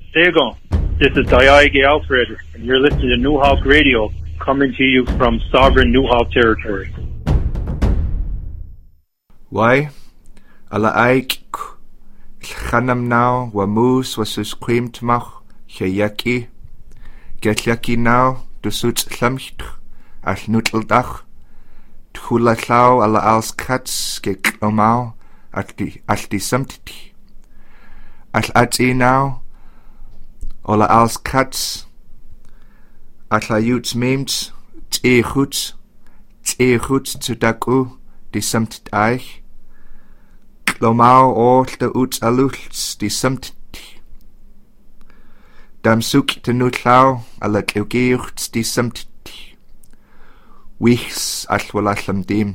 There you go. This is Diage Alfred, and you're listening to New Hawk Radio, coming to you from sovereign New Hawk territory. Why? Alla aik chanam now wa moose was sus cream tmach chayaki get yaki now du suits lamcht al nuteldach tula lau alla als cats get omau at die samtiti al ati now alla als cats at la yuts memes te goed zu daku die samtit eich Lomau all de uts alults die samtiti. Dam suk de nutlau alla kleugeurts die samtiti. Wichs alwalallam dim.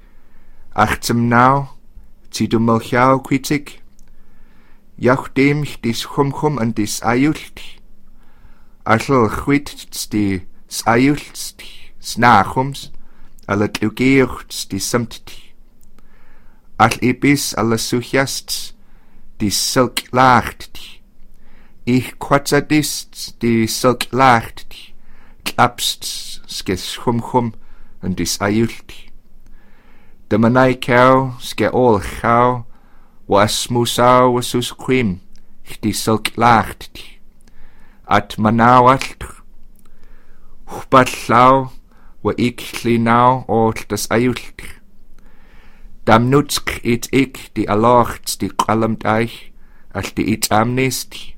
Achtem now, zi du malchau quitig. Jauch dem dis chum an dis ayulti. Achel chwit die sayulti snachums alla kleugeurts die samtiti. All ebis alla suchast die silk lacht ich quatzadist die silk lacht klapst skes chum and dis ayulti de manai cow ske all chau was musau was sus quim die silk lacht at manau alt bat lau wa ik now all das ayulti Dam nutsk it ik die alachts die qalmt eich als die it amnest.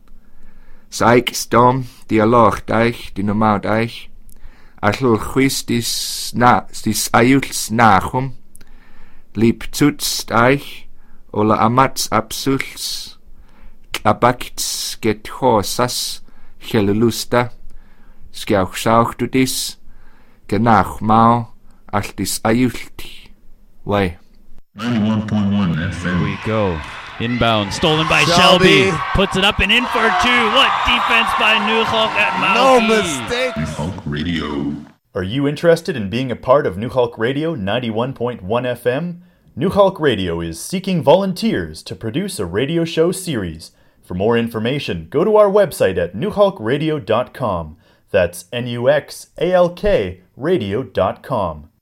Saik stom die alacht eich die normaal eich als chwis dis ayuls nachum lieb zutst eich ola amats absuls klabakts get horsas chelulusta skjauch sauch du dis genach mau als dis ayulti. Way. 91.1 FM. Here we go. Inbound, stolen by Shelby. Puts it up and in for two. What defense by New Hawk at Mauki. No mistake. New Hawk Radio. Are you interested in being a part of New Hawk Radio 91.1 FM? New Hawk Radio is seeking volunteers to produce a radio show series. For more information, go to our website at newhawkradio.com. That's NUXALK radio.com.